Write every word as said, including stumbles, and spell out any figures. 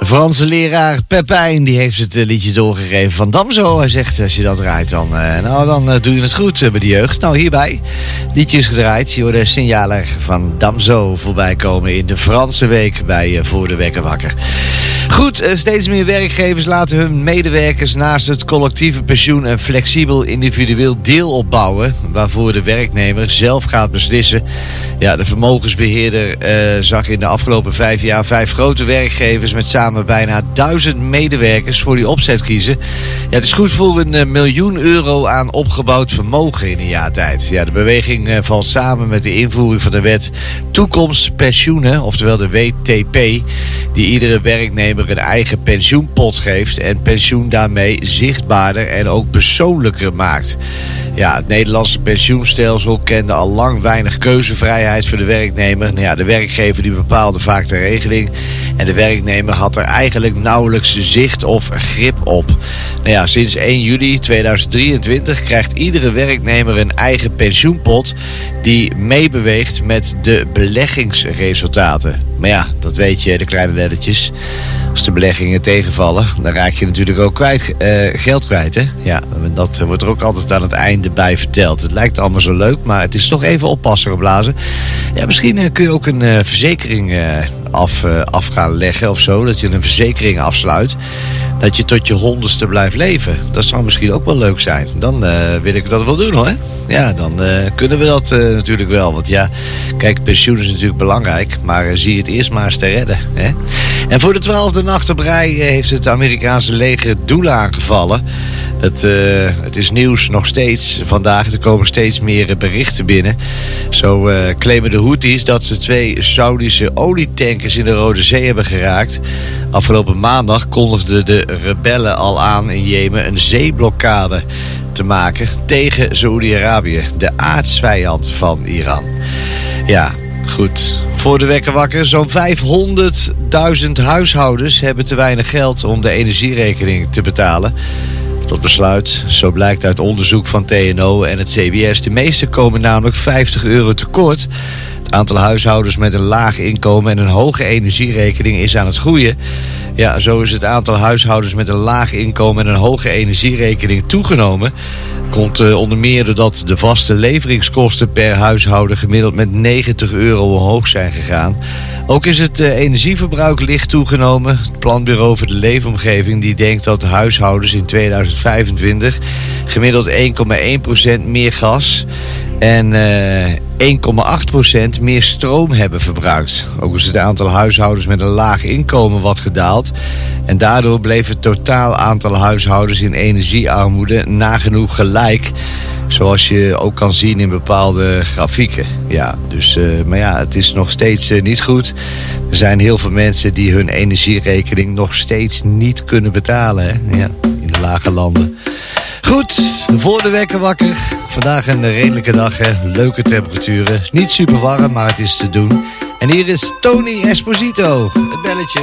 Franse leraar Pepijn die heeft het liedje doorgegeven van Damso. Hij zegt, als je dat draait, dan, uh, nou, dan uh, doe je het goed uh, bij de jeugd. Nou, hierbij, liedje is gedraaid. Je hoort de signalen van Damso voorbij komen in de Franse week bij uh, Voor de Wekker Wakker. Goed, uh, steeds meer werkgevers laten hun medewerkers naast het collectieve pensioen een flexibel individueel deel opbouwen, waarvoor de werknemer zelf gaat beslissen. Ja, de vermogensbeheerder uh, zag in de afgelopen vijf jaar vijf grote werkgevers met samen bijna duizend medewerkers voor die opzet kiezen. Ja, het is goed voor een uh, miljoen euro aan opgebouwd vermogen in een jaar tijd. Ja, de beweging uh, valt samen met de invoering van de wet Toekomstpensioenen, oftewel de W T P, die iedere werknemer een eigen pensioenpot geeft en pensioen daarmee zichtbaarder en ook persoonlijker maakt. Ja, het Nederlandse pensioenstelsel kende al lang weinig keuzevrijheid voor de werknemer. Nou ja, de werkgever die bepaalde vaak de regeling en de werknemer had er eigenlijk nauwelijks zicht of grip op. Nou ja, sinds één juli tweeduizend drieëntwintig krijgt iedere werknemer een eigen pensioenpot die meebeweegt met de beleggingsresultaten. Maar ja, dat weet je, de kleine lettertjes. Als de beleggingen tegenvallen, dan raak je natuurlijk ook kwijt, uh, geld kwijt. Hè? Ja, dat wordt er ook altijd aan het einde bij verteld. Het lijkt allemaal zo leuk, maar het is toch even oppassen geblazen. Ja, misschien uh, kun je ook een uh, verzekering uh, af, uh, af gaan leggen of zo. Dat je een verzekering afsluit. Dat je tot je honderdste blijft leven. Dat zou misschien ook wel leuk zijn. Dan uh, wil ik dat wel doen hoor. Ja, dan uh, kunnen we dat uh, natuurlijk wel. Want ja, kijk, pensioen is natuurlijk belangrijk. Maar uh, zie het eerst maar eens te redden. Hè? En voor de twaalfde nacht op rij uh, heeft het Amerikaanse leger doelen aangevallen. Het, uh, het is nieuws nog steeds vandaag. Er komen steeds meer berichten binnen. Zo uh, claimen de Houthis dat ze twee Saudische olietankers in de Rode Zee hebben geraakt. Afgelopen maandag kondigden de rebellen al aan in Jemen een zeeblokkade te maken tegen Saoedi-Arabië, de aartsvijand van Iran. Ja, goed. Voor de Wekker Wakker, zo'n vijfhonderdduizend huishoudens hebben te weinig geld om de energierekening te betalen. Tot besluit, zo blijkt uit onderzoek van T N O en het C B S. De meeste komen namelijk vijftig euro tekort. Het aantal huishoudens met een laag inkomen en een hoge energierekening is aan het groeien. Ja, zo is het aantal huishoudens met een laag inkomen en een hoge energierekening toegenomen. Komt uh, onder meer doordat de vaste leveringskosten per huishouden gemiddeld met negentig euro omhoog zijn gegaan. Ook is het uh, energieverbruik licht toegenomen. Het Planbureau voor de Leefomgeving die denkt dat de huishoudens in tweeduizend vijfentwintig gemiddeld één komma één procent meer gas en uh, één komma acht procent meer stroom hebben verbruikt. Ook is het aantal huishoudens met een laag inkomen wat gedaald. En daardoor bleef het totaal aantal huishoudens in energiearmoede nagenoeg gelijk. Zoals je ook kan zien in bepaalde grafieken. Ja, dus, uh, maar ja, het is nog steeds uh, niet goed. Er zijn heel veel mensen die hun energierekening nog steeds niet kunnen betalen. Hè? Ja, in de lage landen. Goed, voor de Wekker Wakker. Vandaag een redelijke dag, hè. Leuke temperaturen. Niet super warm, maar het is te doen. En hier is Tony Esposito, het belletje.